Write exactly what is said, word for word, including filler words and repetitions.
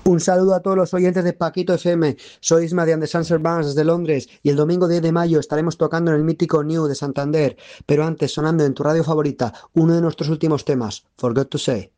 Un saludo a todos los oyentes de Paquito F M. Soy Isma de And the Sunset Bands desde Londres y el domingo diez de mayo estaremos tocando en el mítico New de Santander. Pero antes, sonando en tu radio favorita, uno de nuestros últimos temas, Forgot to Say.